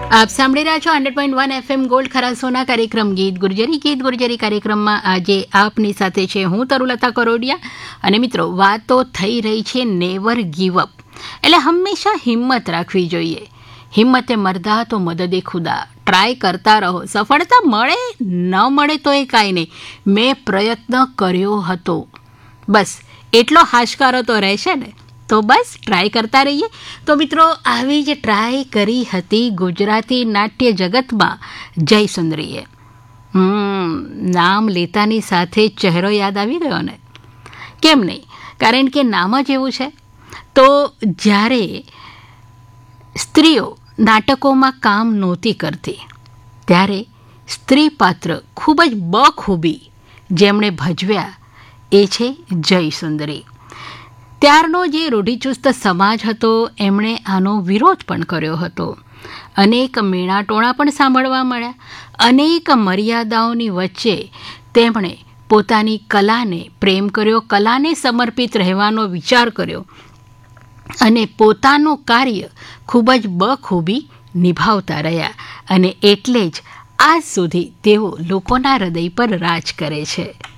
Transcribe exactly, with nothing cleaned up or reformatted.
આપ સાંભળી રહ્યા છો hundred point one FM gold ખરાસોના કાર્યક્રમ ગીત ગુર્જરી ગીત ગુર્જરી કાર્યક્રમમાં આજે આપની સાથે છે હું તરુલતા કરોડિયા. અને મિત્રો, વાતો થઈ રહી છે નેવર ગીવ અપ, એટલે હંમેશા હિંમત રાખવી જોઈએ. હિંમતે મરદા તો મદદે ખુદા. ટ્રાય કરતા રહો, સફળતા મળે ન મળે તો એ કાંઈ નહીં, મેં પ્રયત્ન કર્યો હતો, બસ એટલો હાશકારો તો રહેશે ને. તો બસ ટ્રાય કરતા રહીએ. તો મિત્રો, આવી જ ટ્રાય કરી હતી ગુજરાતી નાટ્ય જગતમાં જયસુંદરીએ. હમ નામ લેતાની સાથે ચહેરો યાદ આવી ગયો ને? કેમ નહીં, કારણ કે નામ જ એવું છે. તો જ્યારે સ્ત્રીઓ નાટકોમાં કામ નહોતી કરતી ત્યારે સ્ત્રી પાત્ર ખૂબ જ બખૂબી જેમણે ભજવ્યા એ છે જયસુંદરી. ત્યારનો જે રૂઢિચુસ્ત સમાજ હતો એમણે આનો વિરોધ પણ કર્યો હતો. અનેક મેણાટોણા પણ સાંભળવા મળ્યા. અનેક મર્યાદાઓની વચ્ચે તેમણે પોતાની કલાને પ્રેમ કર્યો, કલાને સમર્પિત રહેવાનો વિચાર કર્યો અને પોતાનું કાર્ય ખૂબ જ બખૂબી નિભાવતા રહ્યા. અને એટલે જ આજ સુધી તેઓ લોકોના હૃદય પર રાજ કરે છે.